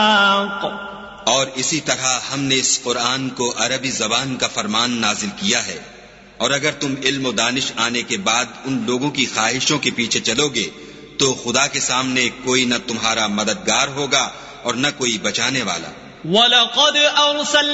और इसी तरह हमने इस कुरान को अरबी जबान का फरमान नाजिल किया है, और अगर तुम इल्म व दानिश आने के बाद उन लोगों की ख्वाहिशों के पीछे चलोगे तो खुदा के सामने कोई न तुम्हारा मददगार होगा और न कोई बचाने वाला।